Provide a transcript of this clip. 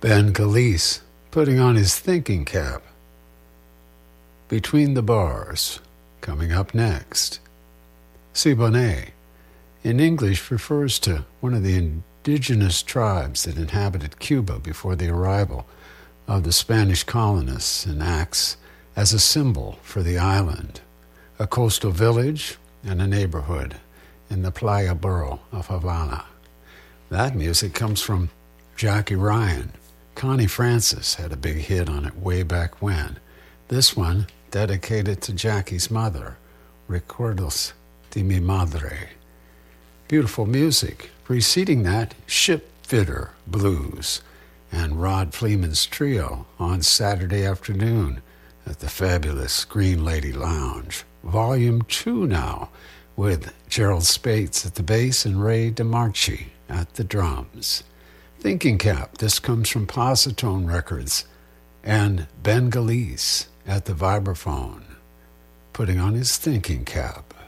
Ben Galice putting on his thinking cap. Between the Bars, coming up next. Siboney, in English, refers to one of the indigenous tribes that inhabited Cuba before the arrival of the Spanish colonists and acts as a symbol for the island, a coastal village and a neighborhood in the Playa borough of Havana. That music comes from Jackie Ryan. Connie Francis had a big hit on it way back when. This one dedicated to Jackie's mother, Recuerdos de mi Madre. Beautiful music. Preceding that, Ship Fitter Blues and Rod Fleeman's trio on Saturday afternoon at the fabulous Green Lady Lounge. Volume 2 now, with Gerald Spates at the bass and Ray DeMarchi at the drums. Thinking Cap, this comes from Positone Records, and Ben Galice at the vibraphone, putting on his thinking cap.